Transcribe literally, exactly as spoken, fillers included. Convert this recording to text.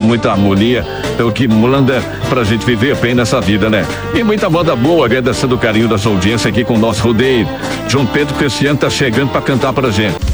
muita harmonia, é o que manda pra gente viver bem nessa vida, né? E muita moda boa, agradecendo o carinho da sua audiência aqui com o nosso rodeio. João Pedro Cristiano tá chegando pra cantar pra gente.